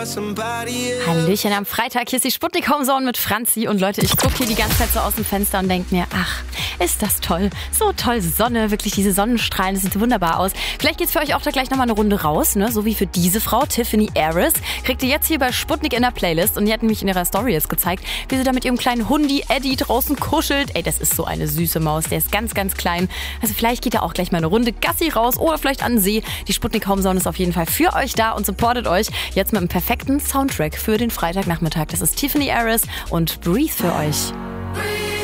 Hallöchen am Freitag, hier ist die Sputnik Homezone mit Franzi und Leute, ich gucke hier die ganze Zeit so aus dem Fenster und denke mir, ach, ist das toll, so toll Sonne, wirklich diese Sonnenstrahlen, das sieht wunderbar aus. Vielleicht geht's für euch auch da gleich nochmal eine Runde raus, ne? So wie für diese Frau, Tiffany Harris, kriegt ihr jetzt hier bei Sputnik in der Playlist und die hat nämlich in ihrer Story jetzt gezeigt, wie sie da mit ihrem kleinen Hundi Eddie draußen kuschelt. Ey, das ist so eine süße Maus, der ist ganz, ganz klein. Also vielleicht geht er auch gleich mal eine Runde Gassi raus oder vielleicht an den See. Die Sputnik Homezone ist auf jeden Fall für euch da und supportet euch jetzt mit einem perfekten Soundtrack für den Freitagnachmittag. Das ist Tiffany Harris und Breathe für euch.